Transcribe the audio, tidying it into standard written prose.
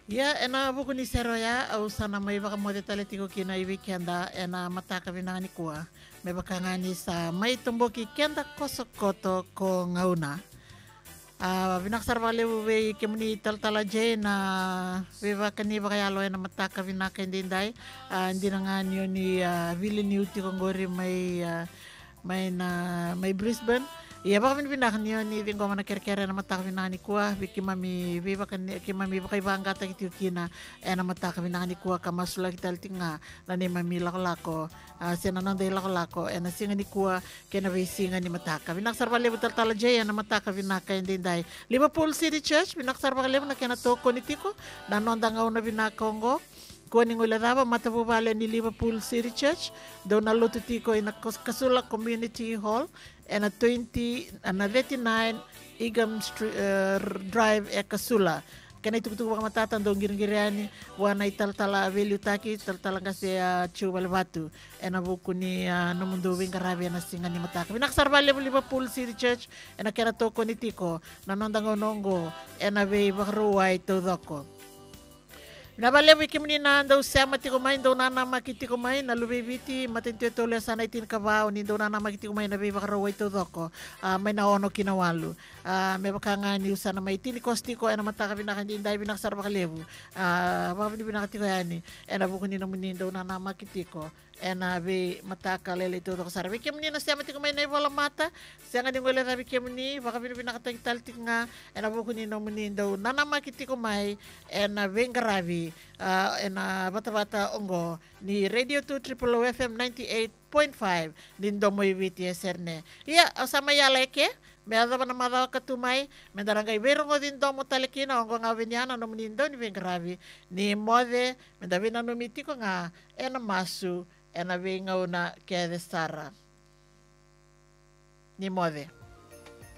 Ya, ena buku ni sero ya, au sana mai baka mo detale tiko kina iwi kenda, ena mataka vinangani kua. Me baka ngani sa mai tomboki kenda kosokoto ko ngauna. Vinaksar vale we kemuni tal jay na we baka ni baka yalo ena mataka vinaka indindai. Hindi na nga niyo ni vili ni uti kongori may na may Brisbane. Iya baka min pindak niyo ni vingo mana kere-kere na mataka vinani kuah biki mami vi baka ni mami baka ibanga ta kiti kina na mataka vinani kuah kamasula kita tinga na ni mami lako-lako sena nanda lako-lako na singa ni kuah kena vi singa ni mataka vinak sarva lebu tal jaya na mataka vinaka indindai Liverpool City Church vinak sarva lebu na kena toko ni tiko na nonda ngauna vinakongo kuning uladaba matabu vale ni Liverpool City Church do na luto tiko ina Kasula Community Hall and a 39 Igam Drive e Kasula kana itukutuk baka matatan do giring-giriani wana ital-tala value taki tal-tala kasi chuwal batu ena buku ni namundo wing karabi na singa ni mataka binaksar bale Liverpool City Church ena kera toko ni tiko nanondangonongo ena be bakruwai to doko Nabale wiki muni na daw sama ti kumain daw na makiti kumain na lubibiti matinti tole sana itin kabao ni daw na makiti kumain na biba karaway to doko may naono kinawalu may baka nga ni sana may tini kosti ko na mataka binakandi inday binaksar bakalebu mga binakati ko yani na buko ni namunin daw na makiti ko ena be mataka lele to doko sara wiki muni na sama ti kumain na wala mata siya nga dingole na wiki muni baka binakatang taltik nga na buko ni namunin daw na makiti kumay na bengarabi na bata-bata ongo ni Radio 2 Triple FM 98.5 nindo mo ibiti eserne. Iya, sama ya leke. Meada pa na madaw katumay, mendarangay bero ngo din do mo talekina ongo nga vinyana no nindo ni vengravi ni mode mendavi na numiti ko nga ena masu ena vingaw na kede sara ni mode.